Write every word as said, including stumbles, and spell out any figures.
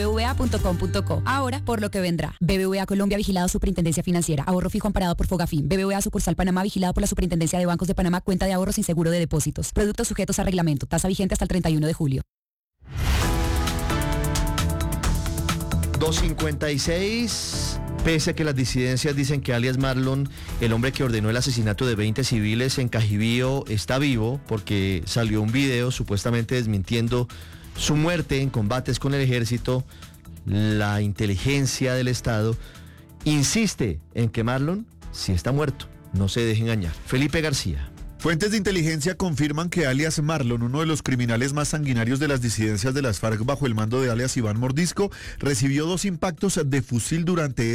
B B V A punto com punto co. Ahora, por lo que vendrá. B B V A Colombia, vigilado Superintendencia Financiera. Ahorro fijo amparado por Fogafín. B B V A sucursal Panamá, vigilado por la Superintendencia de Bancos de Panamá. Cuenta de ahorro sin seguro de depósitos. Productos sujetos a reglamento. Tasa vigente hasta el treinta y uno de julio. dos cincuenta y seis. Pese a que las disidencias dicen que alias Marlon, el hombre que ordenó el asesinato de veinte civiles en Cajibío, está vivo porque salió un video supuestamente desmintiendo su muerte en combates con el ejército, la inteligencia del Estado insiste en que Marlon sí está muerto. No se deje engañar. Felipe García. Fuentes de inteligencia confirman que alias Marlon, uno de los criminales más sanguinarios de las disidencias de las FARC bajo el mando de alias Iván Mordisco, recibió dos impactos de fusil durante